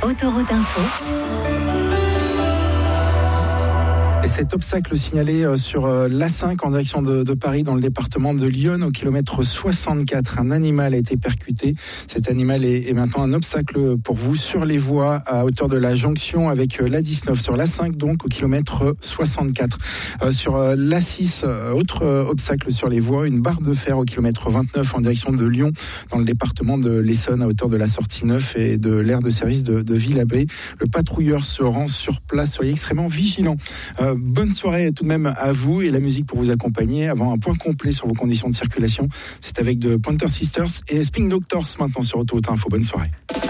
Autoroute Info. Et cet obstacle signalé sur l'A5 en direction de Paris dans le département de Lyon au kilomètre 64. Un animal a été percuté. Cet animal est maintenant un obstacle pour vous sur les voies à hauteur de la jonction avec l'A19 sur l'A5 donc au kilomètre 64. Sur l'A6, autre obstacle sur les voies, une barre de fer au kilomètre 29 en direction de Lyon dans le département de l'Essonne à hauteur de la sortie 9 et de l'aire de service de Villabé. Le patrouilleur se rend sur place. Soyez extrêmement vigilants. Bonne soirée tout de même à vous et la musique pour vous accompagner. Avant un point complet sur vos conditions de circulation, c'est avec The Pointer Sisters et Spin Doctors maintenant sur Autoroute Info. Bonne soirée.